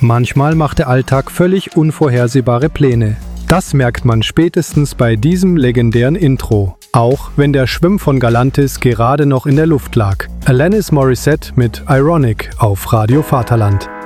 Manchmal macht der Alltag völlig unvorhersehbare Pläne. Das merkt man spätestens bei diesem legendären Intro. Auch wenn der Schwimm von Galantis gerade noch in der Luft lag. Alanis Morissette mit Ironic auf Radio Vaterland.